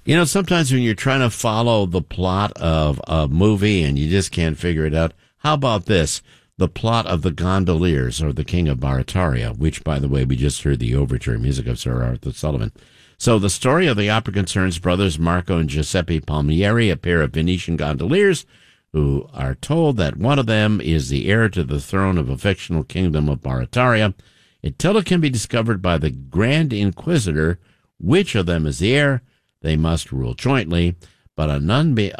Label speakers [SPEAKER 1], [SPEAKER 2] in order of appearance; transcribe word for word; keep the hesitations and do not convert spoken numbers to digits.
[SPEAKER 1] You know, sometimes when you're trying to follow the plot of a movie and you just can't figure it out, how about this? The plot of The Gondoliers, or The King of Barataria, which, by the way, we just heard the overture music of Sir Arthur Sullivan. So the story of the opera concerns brothers Marco and Giuseppe Palmieri, a pair of Venetian gondoliers, who are told that one of them is the heir to the throne of a fictional kingdom of Barataria. Until it can be discovered by the Grand Inquisitor which of them is the heir, they must rule jointly, but unbe-